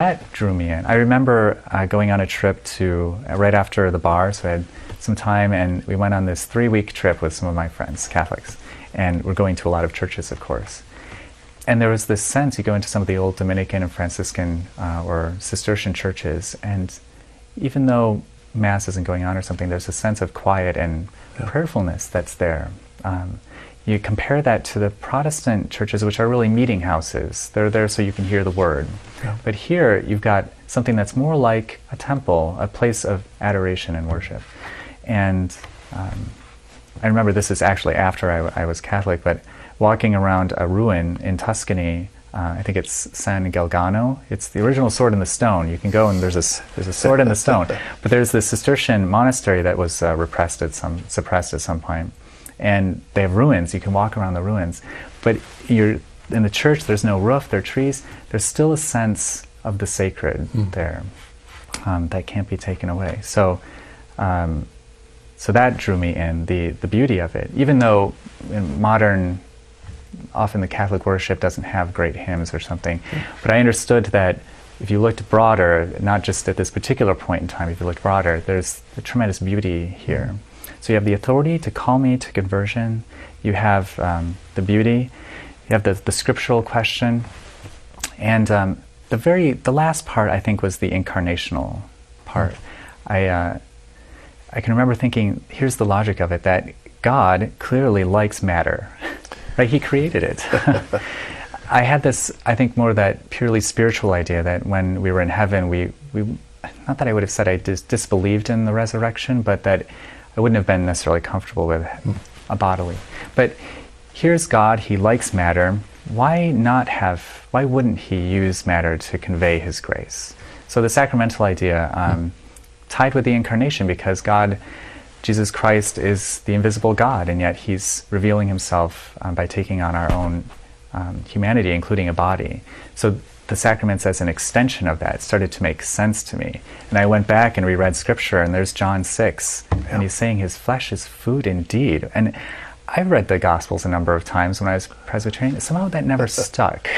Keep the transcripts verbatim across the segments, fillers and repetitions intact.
that drew me in. I remember uh, going on a trip to, uh, right after the bar, so I had some time, and we went on this three-week trip with some of my friends, Catholics, and we're going to a lot of churches, of course. And there was this sense, you go into some of the old Dominican and Franciscan uh, or Cistercian churches, and even though Mass isn't going on or something, there's a sense of quiet and yeah. prayerfulness that's there. Um, you compare that to the Protestant churches, which are really meeting houses. They're there so you can hear the word. Yeah. But here, you've got something that's more like a temple, a place of adoration and worship. And um, I remember this is actually after I, I was Catholic, but walking around a ruin in Tuscany, uh, I think it's San Galgano. It's the original Sword in the Stone. You can go and there's a, there's a sword in the stone. But there's this Cistercian monastery that was uh, repressed at some, suppressed at some point. And they have ruins. You can walk around the ruins. But you're in the church, there's no roof, there are trees. There's still a sense of the sacred mm. there um, that can't be taken away. So um, so that drew me in, the, the beauty of it. Even though in modern, often the Catholic worship doesn't have great hymns or something, mm. but I understood that if you looked broader, not just at this particular point in time, if you looked broader, there's a tremendous beauty here. Mm. So you have the authority to call me to conversion, you have um, the beauty, you have the, the scriptural question, and um, the very, the last part I think was the incarnational part. Mm. I, uh, I can remember thinking, here's the logic of it, that God clearly likes matter, right? He created it. I had this, I think, more that purely spiritual idea that when we were in heaven, we, we not that I would have said I dis- disbelieved in the resurrection, but that I wouldn't have been necessarily comfortable with a bodily. But here's God, he likes matter. Why not have, why wouldn't he use matter to convey his grace? So the sacramental idea um, tied with the incarnation, because God, Jesus Christ, is the invisible God, and yet he's revealing himself um, by taking on our own um, humanity, including a body. So the sacraments as an extension of that started to make sense to me. And I went back and reread scripture, and there's John six, yeah. and he's saying his flesh is food indeed. And I've read the Gospels a number of times when I was Presbyterian. Somehow that never stuck.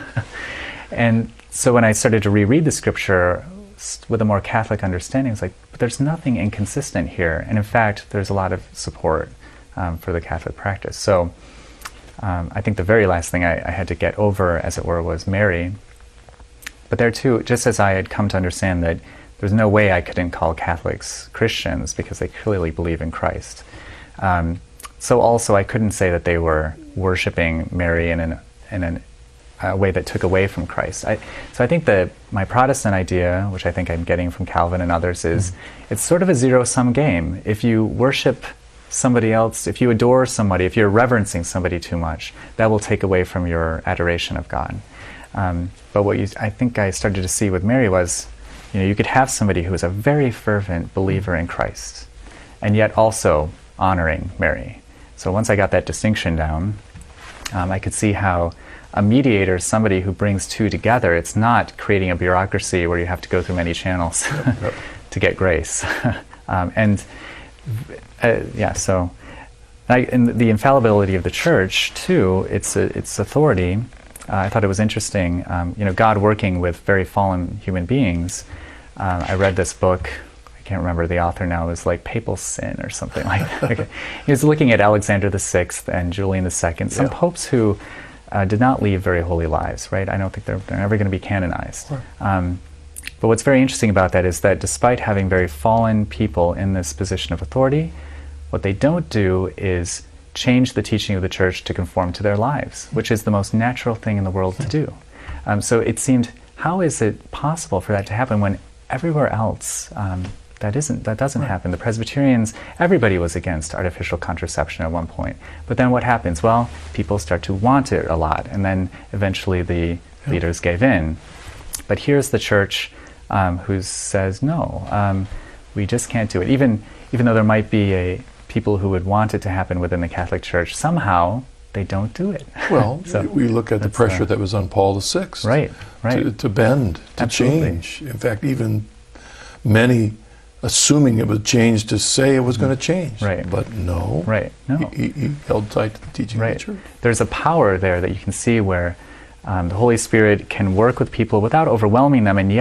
And so when I started to reread the scripture with a more Catholic understanding, it's like, but there's nothing inconsistent here. And in fact, there's a lot of support um, for the Catholic practice. So um, I think the very last thing I, I had to get over, as it were, was Mary. But there too, just as I had come to understand that there's no way I couldn't call Catholics Christians because they clearly believe in Christ. Um, so also I couldn't say that they were worshiping Mary in an, in an, a way that took away from Christ. I, so I think that my Protestant idea, which I think I'm getting from Calvin and others, is mm. it's sort of a zero-sum game. If you worship somebody else, if you adore somebody, if you're reverencing somebody too much, that will take away from your adoration of God. Um, but what you, I think I started to see with Mary was, you know, you could have somebody who is a very fervent believer in Christ, and yet also honoring Mary. So once I got that distinction down, um, I could see how a mediator is somebody who brings two together. It's not creating a bureaucracy where you have to go through many channels yep. to get grace. um, and uh, yeah, so I, and the infallibility of the Church too. It's a, its authority. Uh, I thought it was interesting. Um, you know, God working with very fallen human beings. Uh, I read this book. I can't remember the author now. It was like Papal Sin or something like that. Okay. He was looking at Alexander the Sixth and Julian the Second, some yeah. popes who uh, did not lead very holy lives, right? I don't think they're, they're never going to be canonized. Right. Um, but what's very interesting about that is that despite having very fallen people in this position of authority, what they don't do is change the teaching of the Church to conform to their lives, which is the most natural thing in the world to do. Um, so it seemed, how is it possible for that to happen when everywhere else um, that isn't, that doesn't right. happen? The Presbyterians, everybody was against artificial contraception at one point. But then what happens? Well, people start to want it a lot, and then eventually the yeah. leaders gave in. But here's the Church um, who says, no, um, we just can't do it. Even, even though there might be a people who would want it to happen within the Catholic Church, somehow they don't do it. Well, so we look at the pressure uh, that was on Paul the Sixth. Right, right. To, to bend, to Absolutely. change. In fact, even many assuming it would change to say it was mm-hmm. going to change. Right. But no. Right, no. He, he held tight to the teaching right. of the Church. There's a power there that you can see where um, the Holy Spirit can work with people without overwhelming them, and yet